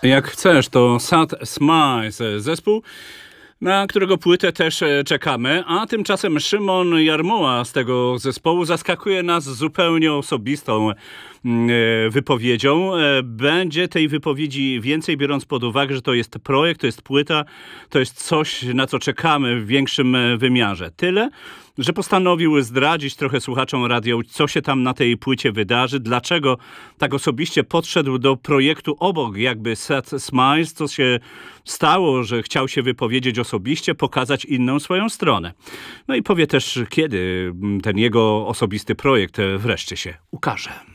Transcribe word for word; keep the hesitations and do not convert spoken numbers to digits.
Jak chcesz, to Sad Smiles, zespół, na którego płytę też czekamy, a tymczasem Szymon Jarmuła z tego zespołu zaskakuje nas zupełnie osobistą wypowiedzią. Będzie tej wypowiedzi więcej, biorąc pod uwagę, że to jest projekt, to jest płyta, to jest coś, na co czekamy w większym wymiarze. Tyle, że postanowił zdradzić trochę słuchaczom radia, co się tam na tej płycie wydarzy, dlaczego tak osobiście podszedł do projektu obok jakby Sad Smiles, co się stało, że chciał się wypowiedzieć osobiście, pokazać inną swoją stronę. No i powie też, kiedy ten jego osobisty projekt wreszcie się ukaże.